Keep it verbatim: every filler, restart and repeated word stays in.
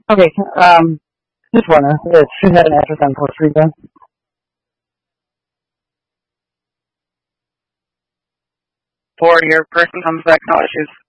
Okay, um, just wonder if she had an address on Costa Rica. For your person comes back, no issues.